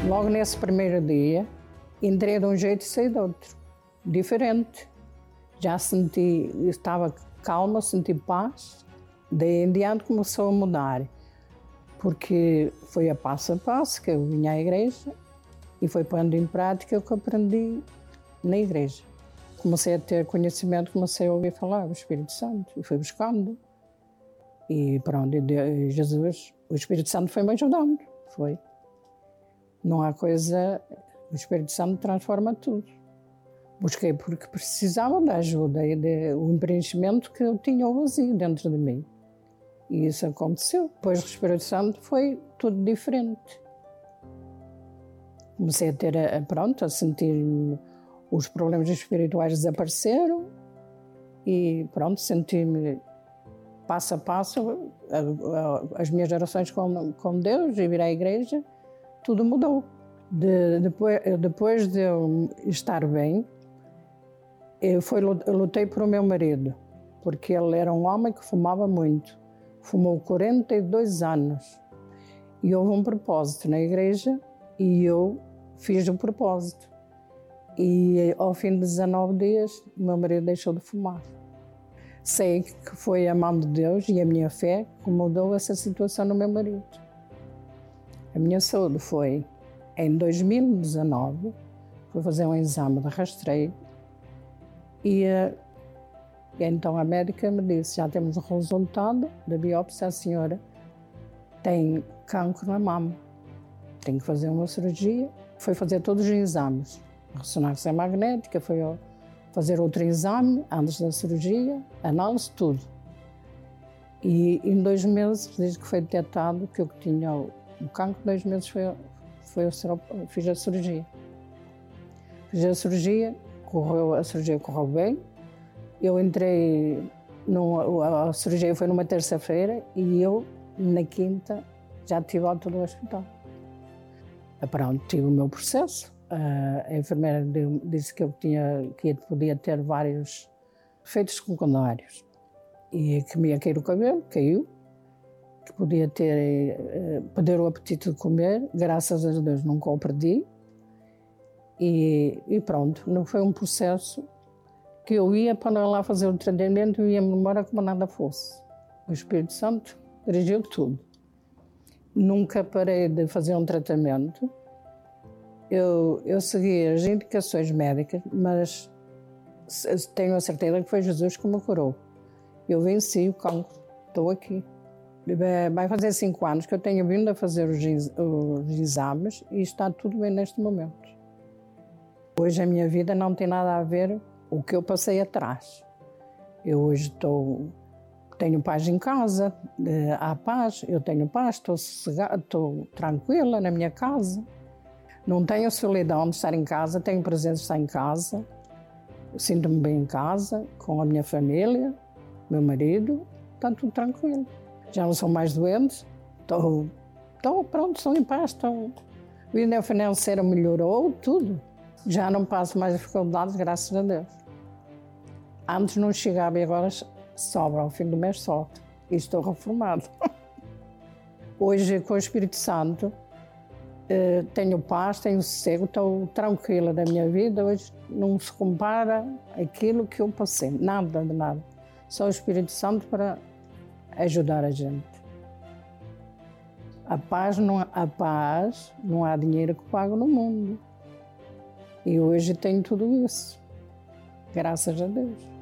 Logo nesse primeiro dia, entrei de um jeito e saí de outro, diferente. Já senti, estava calma, senti paz. Daí em diante começou a mudar, porque foi a passo que eu vinha à igreja e foi pondo em prática o que aprendi na igreja. Comecei a ter conhecimento, comecei a ouvir falar do Espírito Santo e fui buscando. E pronto, Jesus, o Espírito Santo foi me ajudando, foi. Não há coisa, o Espírito Santo transforma tudo. Busquei porque precisava da ajuda e do preenchimento que eu tinha o vazio dentro de mim. E isso aconteceu. Depois do Espírito Santo foi tudo diferente. Comecei a ter, a sentir os problemas espirituais desapareceram e pronto, senti-me passo a passo, as minhas orações com Deus e vir à igreja, tudo mudou. Depois de eu estar bem, eu lutei por o meu marido, porque ele era um homem que fumava muito. Fumou 42 anos. E houve um propósito na igreja e eu fiz o propósito. E ao fim de 19 dias, o meu marido deixou de fumar. Sei que foi a mão de Deus e a minha fé que mudou essa situação no meu marido. A minha saúde foi, em 2019, fui fazer um exame de rastreio e então a médica me disse, já temos o resultado da biópsia, a senhora tem cancro na mama, tem que fazer uma cirurgia. Foi fazer todos os exames, ressonância magnética, foi fazer outro exame antes da cirurgia, análise, tudo. E em 2 meses, desde que foi detectado que eu tinha o cancro, 2 meses fiz a cirurgia. Fiz a cirurgia correu bem. Eu entrei, a cirurgia foi numa terça-feira e eu, na quinta, já estive ao todo no hospital. Pronto, tive o meu processo. A enfermeira disse que podia ter vários efeitos secundários e que me ia cair o cabelo, caiu, que podia perder o apetite de comer, graças a Deus nunca o perdi. E pronto, não foi um processo que eu ia para lá fazer o tratamento e ia-me embora como nada fosse. O Espírito Santo dirigiu tudo. Nunca parei de fazer um tratamento. Eu segui as indicações médicas, mas tenho a certeza que foi Jesus que me curou. Eu venci o cancro, estou aqui. Vai fazer 5 anos que eu tenho vindo a fazer os exames e está tudo bem neste momento. Hoje a minha vida não tem nada a ver com o que eu passei atrás. Eu hoje tenho paz em casa, há paz, eu tenho paz, estou sossegada, estou tranquila na minha casa. Não tenho solidão de estar em casa, tenho prazer de estar em casa. Sinto-me bem em casa, com a minha família, meu marido, está tudo tranquilo. Já não sou mais doente, estou em paz, a vida financeira melhorou, tudo. Já não passo mais dificuldades, graças a Deus. Antes não chegava e agora sobra, ao fim do mês sobra. E estou reformado. Hoje, com o Espírito Santo, tenho paz, tenho sossego, estou tranquila da minha vida. Hoje não se compara aquilo que eu passei, nada de nada. Só o Espírito Santo para ajudar a gente. A paz não há dinheiro que pague no mundo. E hoje tenho tudo isso, graças a Deus.